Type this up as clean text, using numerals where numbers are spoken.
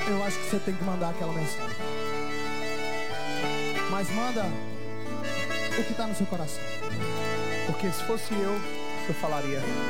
eu acho que você tem que mandar aquela mensagem. Mas manda o que está no seu coração. Porque se fosse eu falaria: